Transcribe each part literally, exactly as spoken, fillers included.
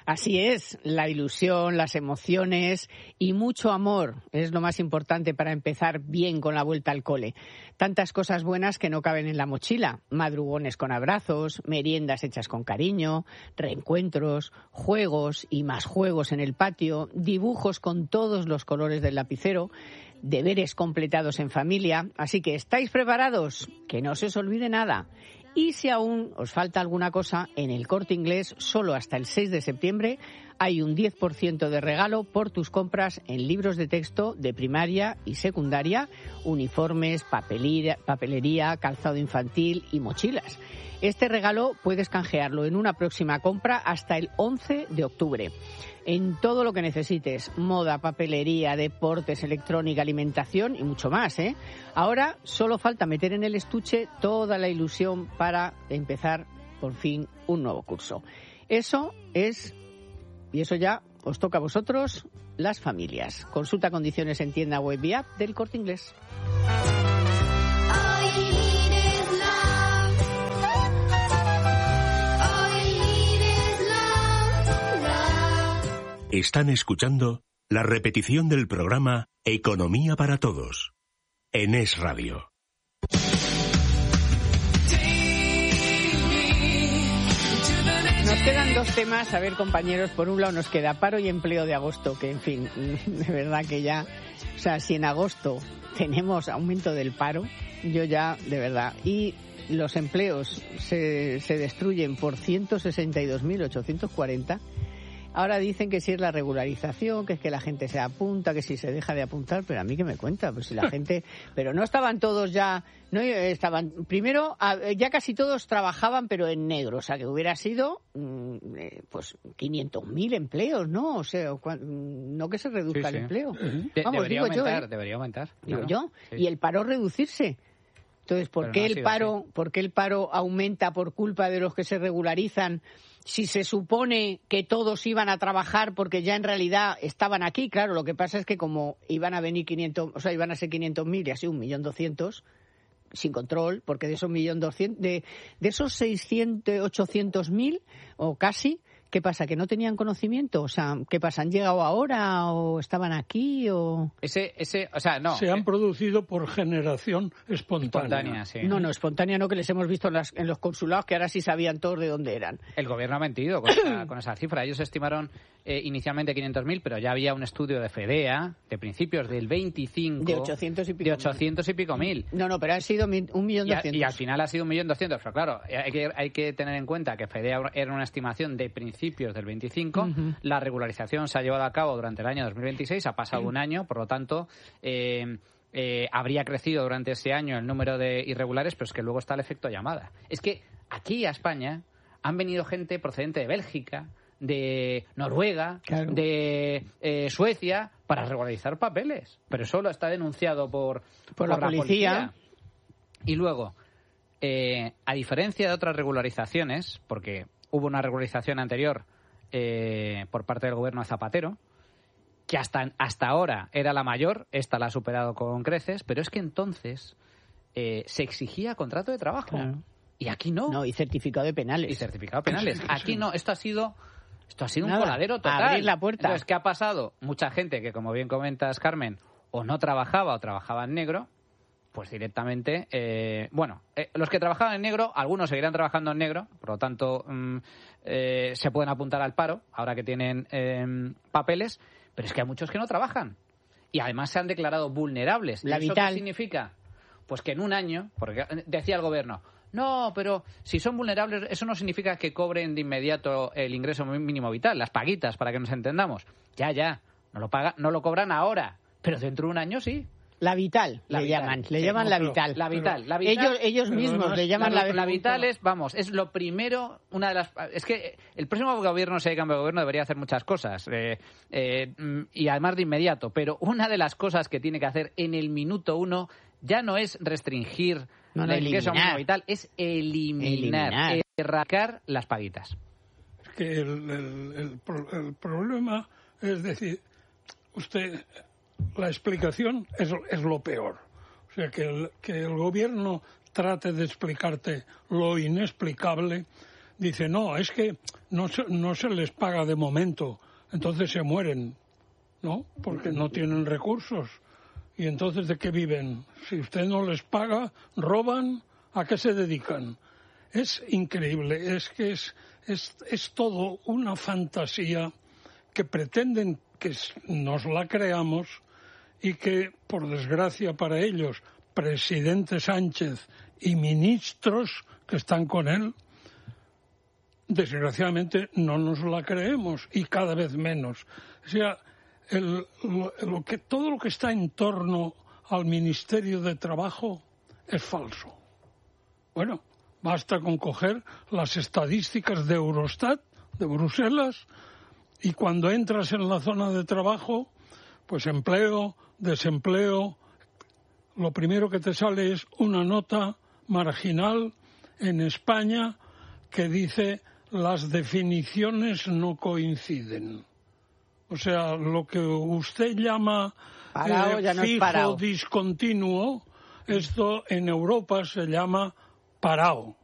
Así es, la ilusión, las emociones y mucho amor es lo más importante para empezar bien con la vuelta al cole. Tantas cosas buenas que no caben en la mochila. Madrugones con abrazos, meriendas hechas con cariño, reencuentros, juegos y más juegos en el patio, dibujos con todos los colores del lapicero, deberes completados en familia. Así que, ¿estáis preparados? Que no se os olvide nada. Y si aún os falta alguna cosa, en el Corte Inglés, solo hasta el seis de septiembre, hay un diez por ciento de regalo por tus compras en libros de texto de primaria y secundaria, uniformes, papelería, papelería, calzado infantil y mochilas. Este regalo puedes canjearlo en una próxima compra hasta el once de octubre. En todo lo que necesites, moda, papelería, deportes, electrónica, alimentación y mucho más, ¿eh? Ahora solo falta meter en el estuche toda la ilusión para empezar por fin un nuevo curso. Eso es, y eso ya os toca a vosotros, las familias. Consulta condiciones en tienda web y app del Corte Inglés. Están escuchando la repetición del programa Economía para Todos, en Es Radio. Nos quedan dos temas, a ver, compañeros. Por un lado nos queda paro y empleo de agosto, que en fin, de verdad que ya, o sea, si en agosto tenemos aumento del paro, yo ya, de verdad, y los empleos se, se destruyen por ciento sesenta y dos mil ochocientos cuarenta. Ahora dicen que si es la regularización, que es que la gente se apunta, que si se deja de apuntar, pero a mí que me cuenta, pues si la gente, pero no estaban todos ya, no estaban, primero ya casi todos trabajaban pero en negro, o sea que hubiera sido pues quinientos mil empleos, ¿no? O sea, no que se reduzca sí, el sí. empleo. Uh-huh. De- Vamos, debería digo aumentar, yo, ¿eh? debería aumentar. Digo Claro. yo, Sí. y el paro reducirse. Entonces, ¿por Pero qué no ha el sido paro, así. por qué el paro aumenta por culpa de los que se regularizan? Si se supone que todos iban a trabajar porque ya en realidad estaban aquí, claro, lo que pasa es que como iban a venir quinientos, o sea, iban a ser quinientos mil y así un millón doscientos sin control, porque de esos millón doscientos, de, de esos seiscientos, ochocientos mil o casi, ¿qué pasa? ¿Que no tenían conocimiento? O sea, ¿qué pasa? ¿Han llegado ahora o estaban aquí o...? Ese, ese, o sea, no. Se han producido por generación espontánea. Espontánea, sí. No, no, espontánea no, que les hemos visto en, las, en los consulados que ahora sí sabían todos de dónde eran. El gobierno ha mentido con esa, con esa cifra. Ellos estimaron eh, inicialmente quinientos mil, pero ya había un estudio de FEDEA de principios del veinticinco... De ochocientos y pico De ochocientos y pico mil. No, no, pero han sido mil, un millón Y, a- doscientos. y al final ha sido un millón doscientos. Pero claro, hay que, hay que tener en cuenta que FEDEA era una estimación de principios del veinticinco. Uh-huh. La regularización se ha llevado a cabo durante el año dos mil veintiséis. Ha pasado uh-huh. un año, por lo tanto... Eh, Eh, habría crecido durante ese año el número de irregulares, pero es que luego está el efecto llamada. Es que aquí a España han venido gente procedente de Bélgica, de Noruega, Claro. de eh, Suecia, para regularizar papeles. Pero eso lo está denunciado por, Por la policía. Y luego, eh, a diferencia de otras regularizaciones, porque hubo una regularización anterior eh, por parte del gobierno de Zapatero, que hasta, hasta ahora era la mayor, esta la ha superado con creces, pero es que entonces eh, se exigía contrato de trabajo. Claro. Y aquí no. No, y certificado de penales. Y certificado de penales. Aquí no. Esto ha sido, esto ha sido un Nada, coladero total. abrir la puerta. Entonces, ¿qué ha pasado? Mucha gente que, como bien comentas, Carmen, o no trabajaba o trabajaba en negro, pues directamente, eh, bueno, eh, los que trabajaban en negro, algunos seguirán trabajando en negro, por lo tanto, mm, eh, se pueden apuntar al paro, ahora que tienen eh, papeles, pero es que hay muchos que no trabajan. Y además se han declarado vulnerables. La ¿Y eso Vital. qué significa? Pues que en un año, porque decía el gobierno, no, pero si son vulnerables, eso no significa que cobren de inmediato el ingreso mínimo vital, las paguitas, para que nos entendamos. Ya, ya, no lo paga, no lo cobran ahora, pero dentro de un año sí. La Vital, La le Vital. llaman, le Sí, llaman no, la pero- Vital. La Vital, la Vital. Ellos, ellos Pero mismos además, le llaman la, la, la Vital es, vamos, es lo primero, una de las... Es que el próximo gobierno, si hay cambio de gobierno, debería hacer muchas cosas, eh, eh, mm, y además de inmediato, pero una de las cosas que tiene que hacer en el minuto uno ya no es restringir No, no, el ingreso eliminar. mínimo vital, es eliminar, Eliminar. erradicar las paguitas. Es que el, el, el pro- el problema es decir, usted, la explicación es, es lo peor. O sea, que el, que el gobierno trate de explicarte lo inexplicable dice, no, es que no se, no se les paga de momento, entonces se mueren, ¿no? Porque no tienen recursos. Y entonces, ¿de qué viven? Si usted no les paga, roban, ¿a qué se dedican? Es increíble, es que es, es, es todo una fantasía que pretenden que nos la creamos y que, por desgracia para ellos, presidente Sánchez y ministros que están con él, desgraciadamente no nos la creemos y cada vez menos. O sea, el, lo, lo que, todo lo que está en torno al Ministerio de Trabajo es falso. Bueno, basta con coger las estadísticas de Eurostat, de Bruselas, y cuando entras en la zona de trabajo, pues empleo, desempleo, lo primero que te sale es una nota marginal en España que dice las definiciones no coinciden. O sea, lo que usted llama parado, eh, ya no es fijo parado. discontinuo, esto en Europa se llama parado.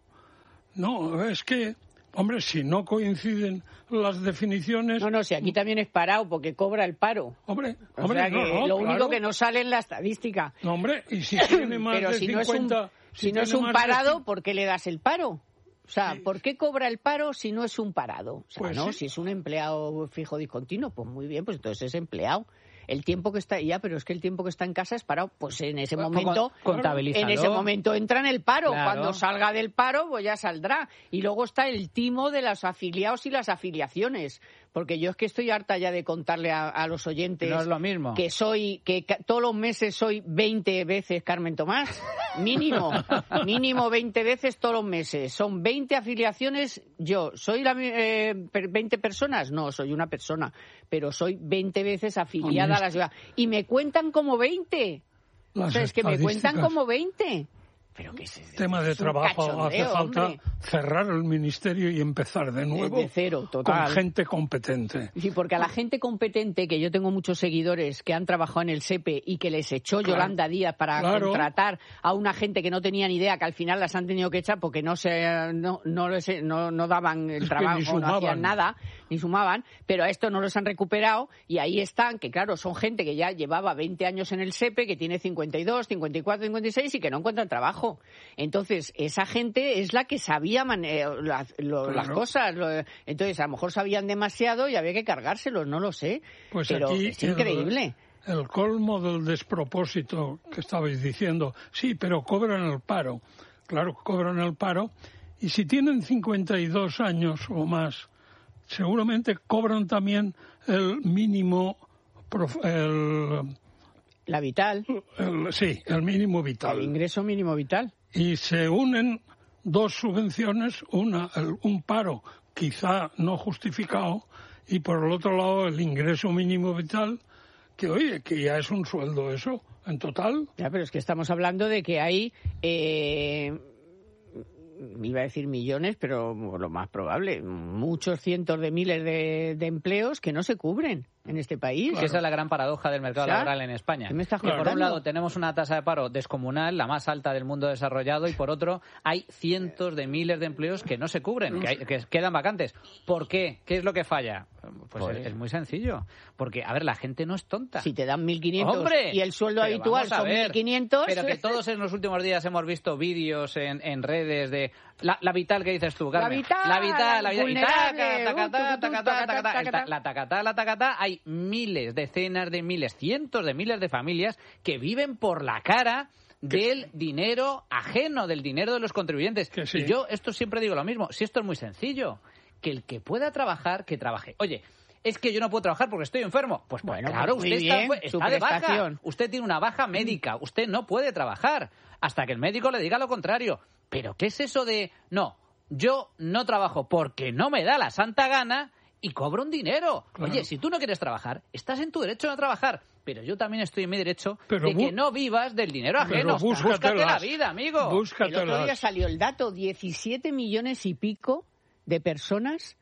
No, es que, hombre, si no coinciden las definiciones... No, no, si aquí también es parado, porque cobra el paro. Hombre, o hombre, sea que no, no, lo claro. único que no sale en la estadística. No, hombre, y si tiene más Pero de si cincuenta... no es un, si si no es tiene un más de parado, cin- ¿por qué le das el paro? O sea, Sí. ¿por qué cobra el paro si no es un parado? O sea, Pues no, sí. si es un empleado fijo discontinuo, pues muy bien, pues entonces es empleado. El tiempo que está, ya, pero es que el tiempo que está en casa es parado, pues en ese Con- momento, contabilízalo. en ese momento entra en el paro. Claro. Cuando salga del paro, pues ya saldrá. Y luego está el timo de los afiliados y las afiliaciones. Porque yo es que estoy harta ya de contarle a, a los oyentes No es lo mismo. que soy, que ca- todos los meses soy veinte veces Carmen Tomás. Mínimo, mínimo veinte veces todos los meses. Son veinte afiliaciones. Yo, ¿soy la, eh, per- veinte personas? No, soy una persona. Pero soy veinte veces afiliada a la ciudad. Y me cuentan como veinte. Las O sea, es que me cuentan estadísticas. como veinte. Pero que es, Tema de es un trabajo, hace cachondeo, falta hombre. cerrar el ministerio y empezar de nuevo Desde cero, total. con gente competente. Sí, porque a la gente competente, que yo tengo muchos seguidores que han trabajado en el SEPE y que les echó Claro. Yolanda Díaz para Claro. contratar a una gente que no tenía ni idea, que al final las han tenido que echar porque no se no no, les- no, no daban el Es que trabajo, ni no sumaban. hacían nada, ni sumaban, pero a esto no los han recuperado y ahí están, que claro, son gente que ya llevaba veinte años en el SEPE, que tiene cincuenta y dos, cincuenta y cuatro, cincuenta y seis y que no encuentran trabajo. Entonces, esa gente es la que sabía mane- las, lo- Claro. las cosas. lo- entonces, a lo mejor sabían demasiado y había que cargárselos, no lo sé. Pues pero aquí es el- increíble. El colmo del despropósito que estabais diciendo, sí, pero cobran el paro. Claro, cobran el paro. Y si tienen cincuenta y dos años o más, seguramente cobran también el mínimo, prof- el, La vital, el- sí, el mínimo vital. el ingreso mínimo vital. Y se unen dos subvenciones, una, el- un paro quizá no justificado, y por el otro lado el ingreso mínimo vital, que oye, que ya es un sueldo eso, en total. Ya, pero es que estamos hablando de que hay, eh, iba a decir millones, pero lo más probable, muchos cientos de miles de, de empleos que no se cubren en este país. Que esa es la gran paradoja del mercado O sea, laboral en España. ¿qué me estás Que por contando? un lado tenemos una tasa de paro descomunal, la más alta del mundo desarrollado, y por otro hay cientos de miles de empleos que no se cubren, que, hay- que quedan vacantes. ¿Por qué? ¿Qué es lo que falla? Pues Pues- es, es muy sencillo. Porque, a ver, la gente no es tonta. Si te dan mil quinientos ¡Hombre! y el sueldo Pero habitual vamos a son ver, mil quinientos... Pero que todos en los últimos días hemos visto vídeos en, en redes de la, la vital que dices tú, Carmen. La vital, la vital, la vital. Y vulnerable, taca, taca, uh, taca, tu, tu, tu, taca, ta, taca, ta, taca. ta, El ta. ta- La tacatá, la tacatá. Hay miles, decenas de miles, cientos de miles de familias que viven por la cara del dinero ajeno, del dinero de los contribuyentes. Que sí. Y yo esto siempre digo lo mismo. Si esto es muy sencillo, que el que pueda trabajar, que trabaje. Oye, es que yo no puedo trabajar porque estoy enfermo. Pues, pues Bueno, claro, pues muy usted está, bien, pues, su está de baja. prestación. Usted tiene una baja médica. Usted no puede trabajar hasta que el médico le diga lo contrario. ¿Pero qué es eso de no? Yo no trabajo porque no me da la santa gana y cobro un dinero. Claro. Oye, si tú no quieres trabajar, estás en tu derecho a no trabajar. Pero yo también estoy en mi derecho Pero de que bu- no vivas del dinero Pero ajeno. Búscate búscatelas. la vida, amigo. El otro día Búscatelas. salió el dato, diecisiete millones y pico de personas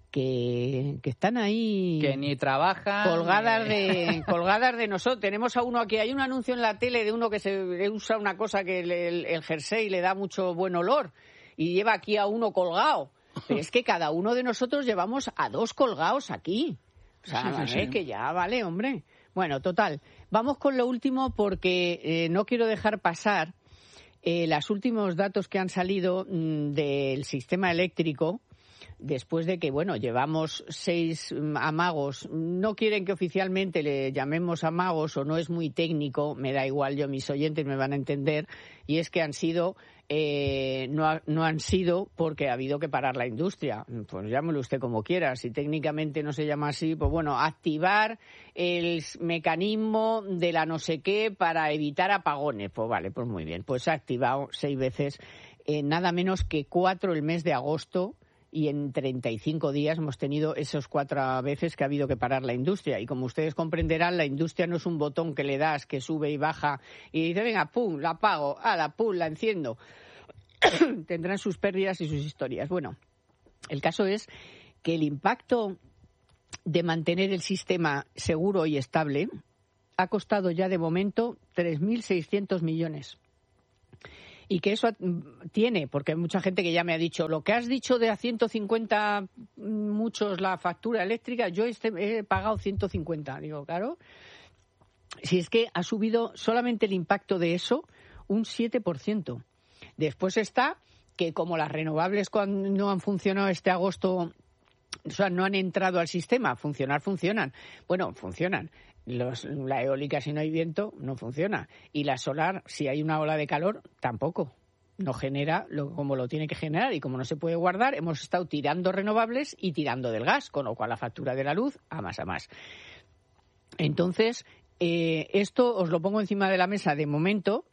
que, que están ahí... Que ni trabajan. colgadas ni- de colgadas de nosotros. Tenemos a uno aquí, hay un anuncio en la tele de uno que se usa una cosa que el, el, el jersey le da mucho buen olor y lleva aquí a uno colgado. Pero es que cada uno de nosotros llevamos a dos colgados aquí. O sea, Sí, sí, vale, sí. que ya vale, hombre. Bueno, total. Vamos con lo último porque eh, no quiero dejar pasar eh, los últimos datos que han salido mmm, del sistema eléctrico. Después de que, bueno, llevamos seis amagos, no quieren que oficialmente le llamemos amagos o no es muy técnico, me da igual, yo mis oyentes me van a entender, y es que han sido, eh, no, ha, no han sido porque ha habido que parar la industria. Pues llámelo usted como quiera, si técnicamente no se llama así, pues bueno, activar el mecanismo de la no sé qué para evitar apagones. Pues vale, pues muy bien, pues se ha activado seis veces, eh, nada menos que cuatro el mes de agosto. Y en treinta y cinco días hemos tenido esos cuatro veces que ha habido que parar la industria. Y como ustedes comprenderán, la industria no es un botón que le das, que sube y baja, y dice, venga, pum, la apago, ala, pum, la enciendo. Tendrán sus pérdidas y sus historias. Bueno, el caso es que el impacto de mantener el sistema seguro y estable ha costado ya de momento tres mil seiscientos millones. Y que eso tiene, porque hay mucha gente que ya me ha dicho, lo que has dicho de a ciento cincuenta muchos la factura eléctrica, yo este, he pagado ciento cincuenta. Digo, claro, si es que ha subido solamente el impacto de eso un siete por ciento. Después está que como las renovables cuando no han funcionado este agosto, o sea, no han entrado al sistema, funcionar funcionan. Bueno, funcionan. Los, la eólica, si no hay viento, no funciona. Y la solar, si hay una ola de calor, tampoco. No genera lo, como lo tiene que generar. Y como no se puede guardar, hemos estado tirando renovables y tirando del gas, con lo cual la factura de la luz a más a más. Entonces, eh, esto os lo pongo encima de la mesa de momento.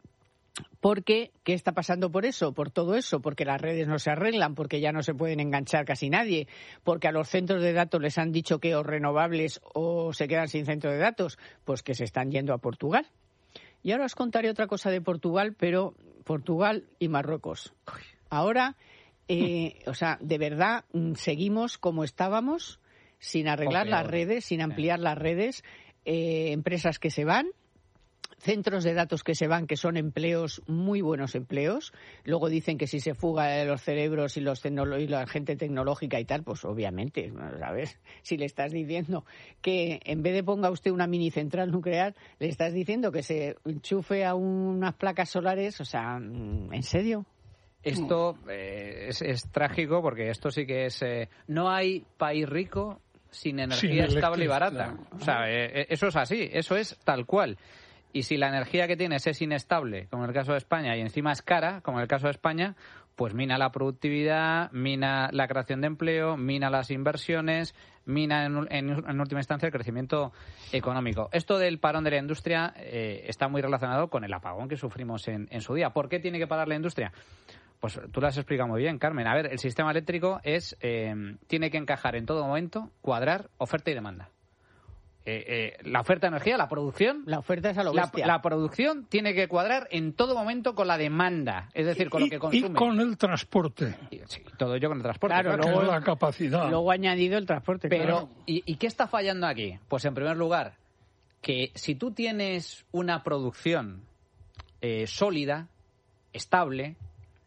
Porque, ¿qué está pasando por eso? Por todo eso, porque las redes no se arreglan, porque ya no se pueden enganchar casi nadie, porque a los centros de datos les han dicho que o renovables o se quedan sin centro de datos, pues que se están yendo a Portugal. Y ahora os contaré otra cosa de Portugal, pero Portugal y Marruecos. Ahora, eh, o sea, de verdad, seguimos como estábamos, sin arreglar las redes, sin ampliar las redes, eh, empresas que se van, centros de datos que se van, que son empleos, muy buenos empleos. Luego dicen que si se fuga los cerebros y, los tecnolo- y la gente tecnológica y tal, pues obviamente, ¿sabes? Si le estás diciendo que en vez de ponga usted una mini central nuclear, le estás diciendo que se enchufe a unas placas solares, o sea, ¿en serio? Esto eh, es, es trágico porque esto sí que es... Eh, no hay país rico sin energía Sin estable y barata. electricidad. O sea, eh, eso es así, eso es tal cual. Y si la energía que tienes es inestable, como en el caso de España, y encima es cara, como en el caso de España, pues mina la productividad, mina la creación de empleo, mina las inversiones, mina en, en, en última instancia el crecimiento económico. Esto del parón de la industria eh, está muy relacionado con el apagón que sufrimos en, en su día. ¿Por qué tiene que parar la industria? Pues tú lo has explicado muy bien, Carmen. A ver, el sistema eléctrico es eh, tiene que encajar en todo momento, cuadrar oferta y demanda. Eh, eh, la oferta de energía, la producción... La oferta es a lo la, bestia. la producción tiene que cuadrar en todo momento con la demanda, es decir, con y, lo que consume. y con el transporte. Y, sí, todo ello con el transporte. Claro, claro. Que luego- es la capacidad. Luego ha añadido el transporte. Pero, claro. ¿y, ¿y qué está fallando aquí? Pues en primer lugar, que si tú tienes una producción eh, sólida, estable,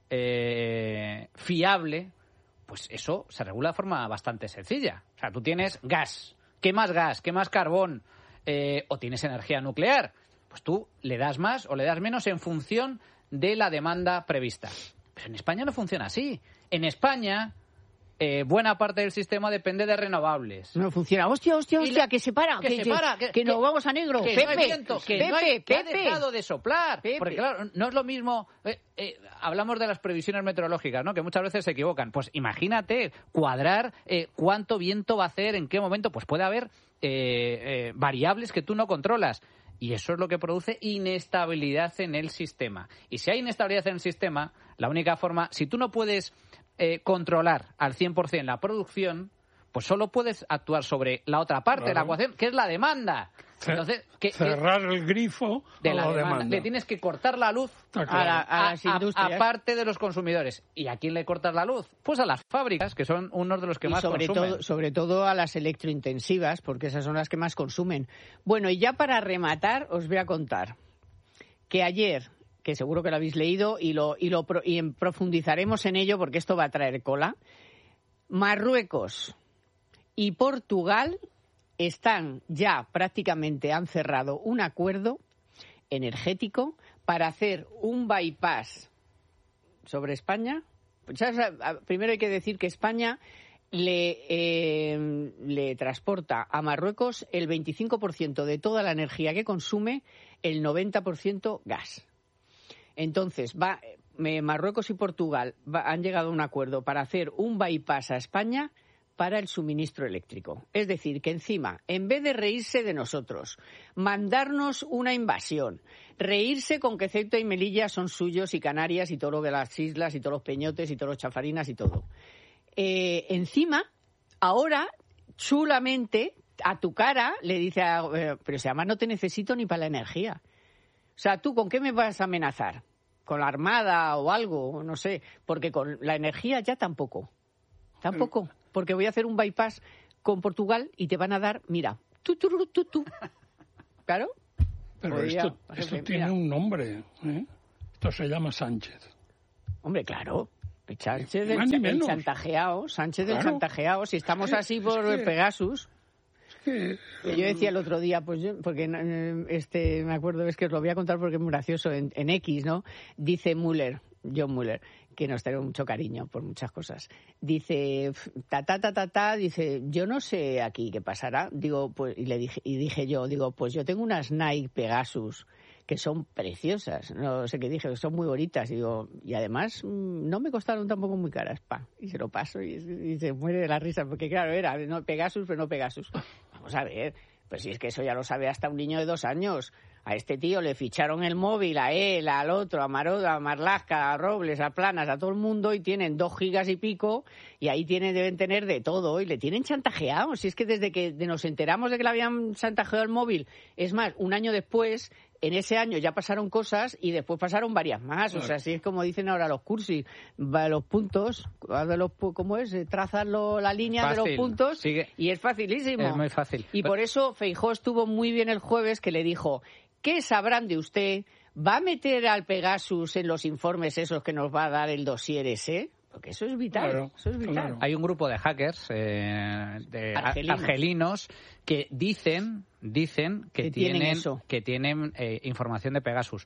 eh, fiable, pues eso se regula de forma bastante sencilla. O sea, tú tienes gas. ¿Qué más gas? ¿Qué más carbón? Eh, o tienes energía nuclear. Pues tú le das más o le das menos en función de la demanda prevista. Pero en España no funciona así. En España, eh, buena parte del sistema depende de renovables. No funciona. Hostia, hostia, Y hostia, la- que se para. que se para, que- que nos que- vamos a negro. Que Pepe, no hay viento, que, Pepe, no hay- que ha Pepe. dejado de soplar. Pepe. Porque claro, no es lo mismo... eh, eh, hablamos de las previsiones meteorológicas, ¿no? Que muchas veces se equivocan. Pues imagínate cuadrar eh, cuánto viento va a hacer, en qué momento. Pues puede haber eh, eh, variables que tú no controlas. Y eso es lo que produce inestabilidad en el sistema. Y si hay inestabilidad en el sistema, la única forma... Si tú no puedes eh, controlar al cien por ciento la producción, pues solo puedes actuar sobre la otra parte de la Claro. ecuación, que es la demanda. Ce- Entonces, ¿qué- qué- cerrar el grifo de a la la demanda. demanda. Le tienes que cortar la luz Está a, claro. la- a las industrias. aparte de los consumidores. ¿Y a quién le cortas la luz? Pues a las fábricas, que son unos de los que y más sobre consumen. todo, sobre todo a las electrointensivas, porque esas son las que más consumen. Bueno, y ya para rematar, os voy a contar que ayer, que seguro que lo habéis leído y lo y lo pro- y en- profundizaremos en ello porque esto va a traer cola. Marruecos y Portugal están ya prácticamente, han cerrado un acuerdo energético para hacer un bypass sobre España. Primero hay que decir que España le, eh, le transporta a Marruecos el veinticinco por ciento de toda la energía que consume, el noventa por ciento gas. Entonces, va, eh, Marruecos y Portugal va, han llegado a un acuerdo para hacer un bypass a España para el suministro eléctrico. Es decir, que encima, en vez de reírse de nosotros, mandarnos una invasión, reírse con que Ceuta y Melilla son suyos y Canarias y todo lo de las islas y todos los peñotes y todos los chafarinas y todo. Eh, encima, ahora, chulamente, a tu cara, le dice, a, eh, pero si además no te necesito ni para la energía. O sea, ¿tú con qué me vas a amenazar? ¿Con la Armada o algo? No sé, porque con la energía ya tampoco. Tampoco, porque voy a hacer un bypass con Portugal y te van a dar, mira, tú, tú, tú, tú. ¿Claro? Pero Podría, esto, esto ejemplo, tiene mira. un nombre, ¿eh? Esto se llama Sánchez. Hombre, claro. Sánchez del Más ni el menos. chantajeado, Sánchez Claro. del chantajeado. Si estamos Es que- así por es que- Pegasus. Es que, Que yo decía el otro día, pues yo, porque eh, este me acuerdo, es que os lo voy a contar porque es muy gracioso, en, en X, ¿no? Dice Müller, John Müller, que nos tenemos mucho cariño por muchas cosas. Dice, ta, ta, ta, ta, ta, dice, yo no sé aquí qué pasará. Digo, pues, y le dije, y dije yo, digo, pues yo tengo unas Nike Pegasus que son preciosas, no sé qué dije, que son muy bonitas, digo, y además mmm, no me costaron tampoco muy caras, pa, y se lo paso y, y se muere de la risa, porque claro, era no Pegasus, pero no Pegasus. Vamos a ver, pues si es que eso ya lo sabe hasta un niño de dos años. A este tío le ficharon el móvil, a él, al otro, a Maroda, a Marlaska, a Robles, a Planas, a todo el mundo, y tienen dos gigas y pico, y ahí tienen, deben tener de todo, y le tienen chantajeado. Si es que desde que nos enteramos de que le habían chantajeado el móvil, es más, un año después, en ese año ya pasaron cosas y después pasaron varias más. O sea, así es como dicen ahora los cursis, va los puntos, de los, ¿cómo es? Trazas lo, la línea Fácil, de los puntos sigue. y es facilísimo. Es muy fácil. Y por eso Feijóo estuvo muy bien el jueves, que le dijo, ¿qué sabrán de usted? ¿Va a meter al Pegasus en los informes esos que nos va a dar el dossier ese? Porque eso es vital. Claro, eso es vital. claro. Hay un grupo de hackers eh, de Argelinos. argelinos que dicen dicen que, Que tienen tienen eso. que tienen eh, información de Pegasus.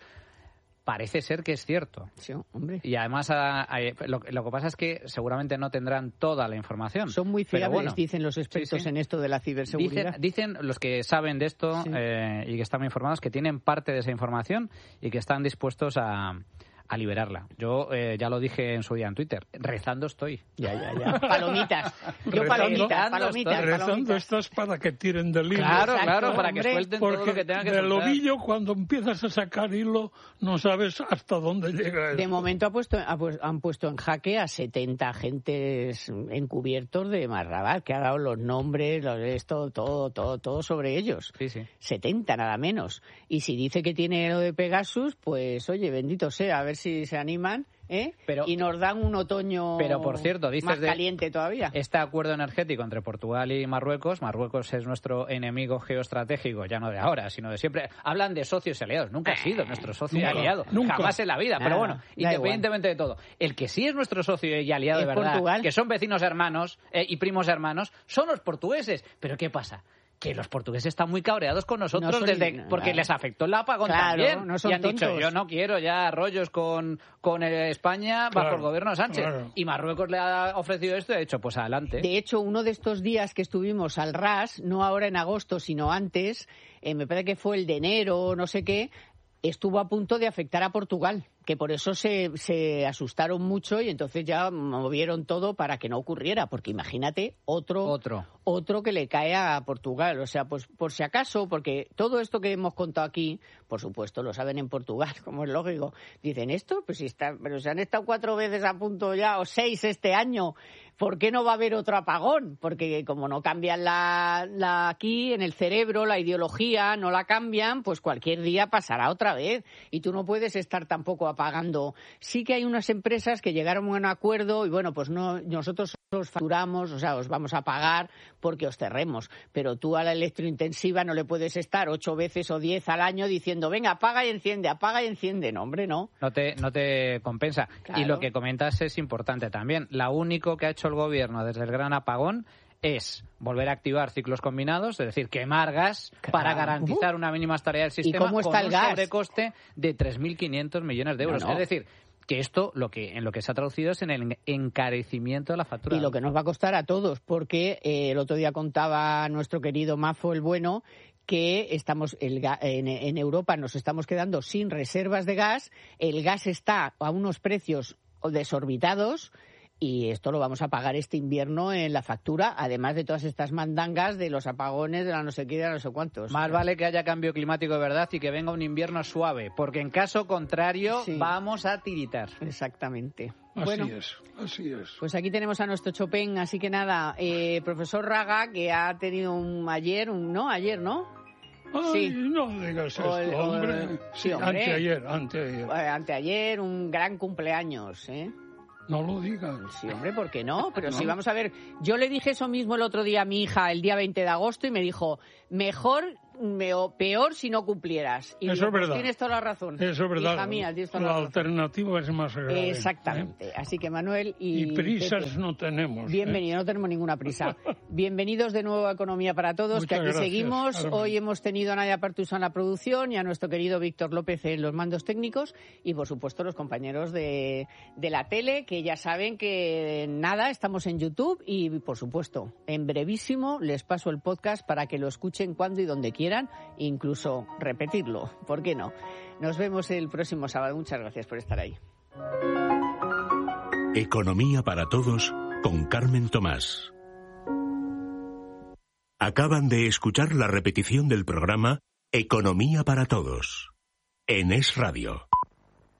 Parece ser que es cierto. Sí, hombre. Y además a- a- lo, lo que pasa es que seguramente no tendrán toda la información. Son muy Pero fiables, bueno, dicen los expertos sí, sí. en esto de la ciberseguridad. Dicen, dicen los que saben de esto Sí. eh, y que están informados que tienen parte de esa información y que están dispuestos a, a liberarla. Yo eh, ya lo dije en su día en Twitter. Rezando estoy. Ya, ya, ya. Palomitas. Yo Rezando- palomitas, palomitas, rezando palomitas. estás para que tiren del hilo. Claro, Exacto, claro, para que hombre. suelten todo Porque lo que tengan que del soltar. ovillo, cuando empiezas a sacar hilo, no sabes hasta dónde llega De eso. momento ha puesto, ha pu- han puesto en jaque a setenta agentes encubiertos de Marrabat, que ha dado los nombres, los, esto, todo, todo, todo sobre ellos. Sí, sí. setenta nada menos. Y si dice que tiene lo de Pegasus, pues oye, bendito sea, a ver si se animan, ¿eh? Pero- y nos dan un otoño Pero, por cierto, dices más de- caliente todavía. Este acuerdo energético entre Portugal y Marruecos, Marruecos es nuestro enemigo geoestratégico, ya no de ahora, sino de siempre. Hablan de socios y aliados, nunca ha sido nuestro socio y Nunca, aliado, nunca. jamás en la vida, Nada, pero bueno, da independientemente de todo. El que sí es nuestro socio y aliado Es de verdad, Portugal. que son vecinos hermanos eh, y primos hermanos, son los portugueses. ¿Pero qué pasa? Que los portugueses están muy cabreados con nosotros No son desde ni- porque claro. les afectó el apagón Claro, también. no son y han dicho, tontos. yo no quiero ya rollos con, con eh, España bajo Claro, el gobierno de Sánchez. claro. Y Marruecos le ha ofrecido esto y ha dicho, pues adelante. De hecho, uno de estos días que estuvimos al ras, no ahora en agosto, sino antes, eh, me parece que fue el de enero, no sé qué, estuvo a punto de afectar a Portugal, que por eso se, se asustaron mucho y entonces ya movieron todo para que no ocurriera, porque imagínate otro, Otro. otro que le cae a Portugal. O sea, pues por si acaso, porque todo esto que hemos contado aquí, por supuesto, lo saben en Portugal, como es lógico. Dicen esto, pues si está, pero se han estado cuatro veces a punto ya, o seis este año, ¿por qué no va a haber otro apagón? Porque como no cambian la, la aquí, en el cerebro, la ideología, no la cambian, pues cualquier día pasará otra vez. Y tú no puedes estar tampoco a pagando. Sí que hay unas empresas que llegaron a un acuerdo y, bueno, pues no, nosotros os facturamos, o sea, os vamos a pagar porque os cerremos. Pero tú a la electrointensiva no le puedes estar ocho veces o diez al año diciendo, venga, apaga y enciende, apaga y enciende. No, hombre, no. No te, no te compensa. Claro. Y lo que comentas es importante también. Lo único que ha hecho el gobierno desde el gran apagón es volver a activar ciclos combinados, es decir, quemar gas Claro. para garantizar una mínima estabilidad del sistema. ¿Y cómo está con el un gas? sobrecoste de tres mil quinientos millones de euros. No, no. Es decir, que esto lo que en lo que se ha traducido es en el encarecimiento de la factura. Y lo que nos va a costar a todos, porque eh, el otro día contaba nuestro querido Mafo el Bueno que estamos el ga- en, en Europa nos estamos quedando sin reservas de gas, el gas está a unos precios desorbitados. Y esto lo vamos a pagar este invierno en la factura, además de todas estas mandangas de los apagones, de la no sé qué, de la no sé cuántos. Más vale que haya cambio climático de verdad y que venga un invierno suave, porque en caso contrario Sí. vamos a tiritar. Exactamente. Así Bueno, es, así es. pues aquí tenemos a nuestro Chopin, así que nada, eh, profesor Raga, que ha tenido un ayer, un no, ayer, ¿no? Ay, sí. no digas esto, O el- o hombre. el- Sí, sí, hombre. anteayer, anteayer. Eh, anteayer, un gran cumpleaños, ¿eh? No lo digas. Sí, hombre, ¿por qué no? Pero No. sí, vamos a ver. Yo le dije eso mismo el otro día a mi hija, el día veinte de agosto, y me dijo, mejor me- o peor si no cumplieras. Y Eso digo, es verdad. pues tienes toda la razón. Eso es verdad. Hija mía, tienes toda la la razón. alternativa es más grave. Exactamente. ¿eh? Así que Manuel y, Y prisas Pepe, no tenemos. ¿eh? bienvenido, no tenemos ninguna prisa. Bienvenidos de nuevo a Economía para Todos, que Muchas aquí gracias, seguimos. Carmen. Hoy hemos tenido a Nadia Partusa en la producción y a nuestro querido Víctor López en los mandos técnicos y, por supuesto, los compañeros de, de la tele, que ya saben que nada, estamos en YouTube y, por supuesto, en brevísimo les paso el podcast para que lo escuchen cuando y donde quieran, incluso repetirlo. ¿Por qué no? Nos vemos el próximo sábado. Muchas gracias por estar ahí. Economía para Todos con Carmen Tomás. Acaban de escuchar la repetición del programa Economía para Todos en Es Radio.